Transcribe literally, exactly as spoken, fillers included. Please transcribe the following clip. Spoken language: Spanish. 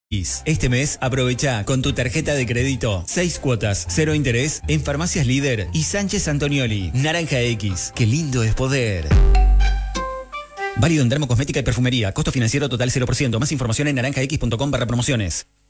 Este mes aprovecha con tu tarjeta de crédito seis cuotas, cero interés en Farmacias Líder y Sánchez Antonioli. Naranja X, qué lindo es poder. Válido en dermocosmética y perfumería. Costo financiero total cero por ciento. Más información en naranja x punto com barra promociones.